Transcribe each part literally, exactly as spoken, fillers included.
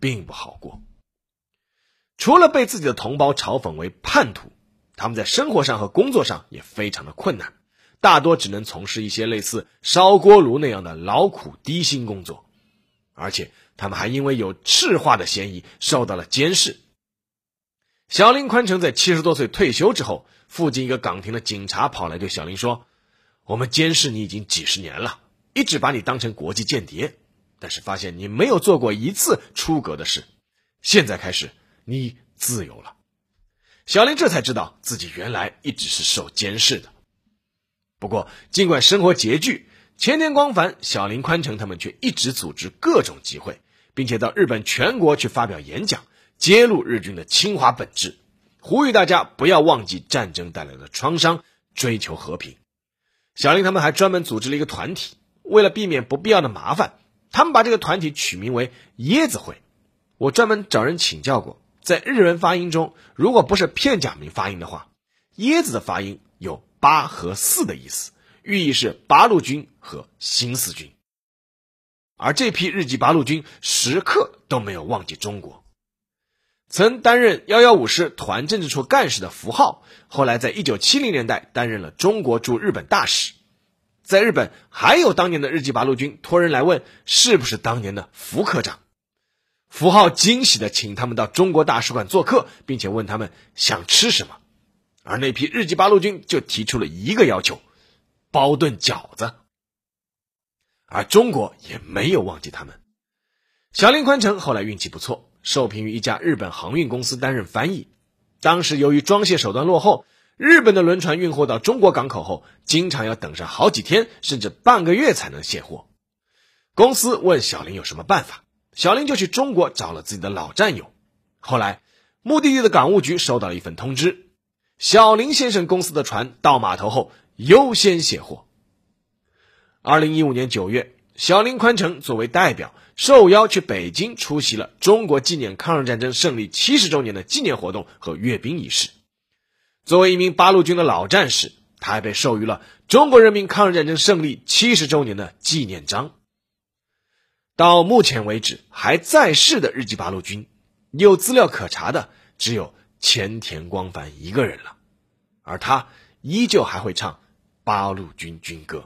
并不好过。除了被自己的同胞嘲讽为叛徒，他们在生活上和工作上也非常的困难，大多只能从事一些类似烧锅炉那样的劳苦低薪工作，而且他们还因为有赤化的嫌疑受到了监视。小林宽诚在七十多岁退休之后，附近一个岗亭的警察跑来对小林说，我们监视你已经几十年了，一直把你当成国际间谍，但是发现你没有做过一次出格的事，现在开始你自由了。小林这才知道自己原来一直是受监视的。不过尽管生活拮据，前田光繁、小林宽诚他们却一直组织各种集会，并且到日本全国去发表演讲，揭露日军的侵华本质，呼吁大家不要忘记战争带来的创伤，追求和平。小林他们还专门组织了一个团体，为了避免不必要的麻烦，他们把这个团体取名为椰子会。我专门找人请教过，在日文发音中，如果不是片假名发音的话，椰子的发音有八和四的意思，寓意是八路军和新四军。而这批日籍八路军时刻都没有忘记中国。曾担任一一五师团政治处干事的符浩，后来在一九七零年代担任了中国驻日本大使。在日本还有当年的日籍八路军托人来问是不是当年的福科长。符浩惊喜地请他们到中国大使馆做客，并且问他们想吃什么。而那批日籍八路军就提出了一个要求，包顿饺子。而中国也没有忘记他们。小林宽诚后来运气不错，受聘于一家日本航运公司担任翻译。当时由于装卸手段落后，日本的轮船运货到中国港口后，经常要等上好几天甚至半个月才能卸货。公司问小林有什么办法，小林就去中国找了自己的老战友。后来目的地的港务局收到了一份通知，小林先生公司的船到码头后优先卸货。二零一五年九月，小林宽诚作为代表受邀去北京出席了中国纪念抗日战争胜利七十周年的纪念活动和阅兵仪式。作为一名八路军的老战士，他还被授予了中国人民抗日战争胜利七十周年的纪念章。到目前为止还在世的日籍八路军，有资料可查的只有前田光繁一个人了，而他依旧还会唱八路军军歌。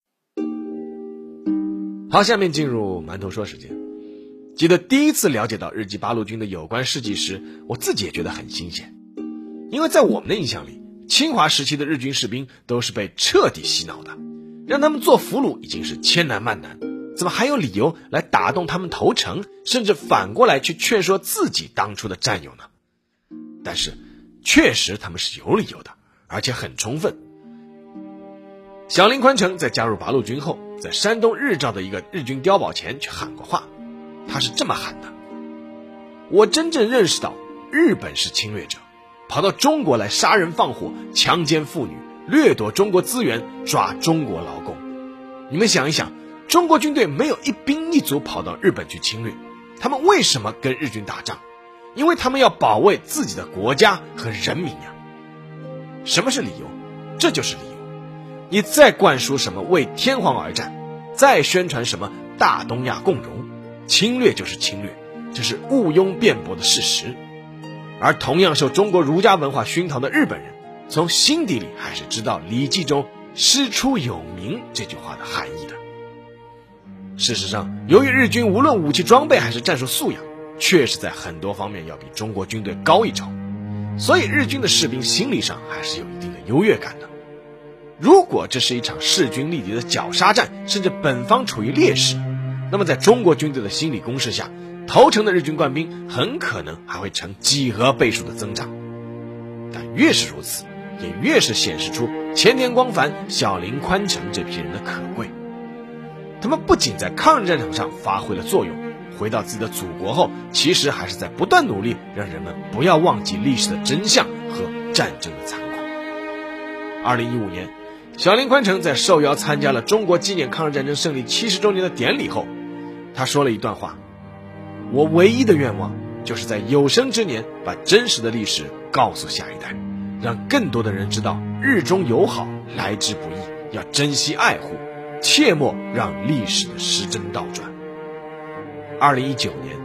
好，下面进入馒头说时间。记得第一次了解到日籍八路军的有关事迹时，我自己也觉得很新鲜。因为在我们的印象里，侵华时期的日军士兵都是被彻底洗脑的，让他们做俘虏已经是千难万难，怎么还有理由来打动他们投诚，甚至反过来去劝说自己当初的战友呢？但是确实他们是有理由的，而且很充分。小林宽诚在加入八路军后，在山东日照的一个日军碉堡前去喊过话，他是这么喊的：我真正认识到日本是侵略者，跑到中国来杀人放火，强奸妇女，掠夺中国资源，抓中国劳工。你们想一想，中国军队没有一兵一卒跑到日本去侵略，他们为什么跟日军打仗？因为他们要保卫自己的国家和人民呀。什么是理由？这就是理由。你再灌输什么为天皇而战，再宣传什么大东亚共荣，侵略就是侵略，这是毋庸辩驳的事实。而同样受中国儒家文化熏陶的日本人，从心底里还是知道《礼记》中师出有名这句话的含义的。事实上，由于日军无论武器装备还是战术素养，确实在很多方面要比中国军队高一筹，所以日军的士兵心理上还是有一定的优越感的。如果这是一场势均力敌的绞杀战，甚至本方处于劣势，那么在中国军队的心理攻势下，投诚的日军官兵很可能还会呈几何倍数的增长。但越是如此，也越是显示出前田光繁、小林宽诚这批人的可贵。他们不仅在抗日战场上发挥了作用，回到自己的祖国后，其实还是在不断努力让人们不要忘记历史的真相和战争的残酷。二零一五年，小林宽诚在受邀参加了中国纪念抗日战争胜利七十周年的典礼后，他说了一段话：我唯一的愿望就是在有生之年把真实的历史告诉下一代，让更多的人知道日中友好来之不易，要珍惜爱护，切莫让历史的时针倒转。二零一九年，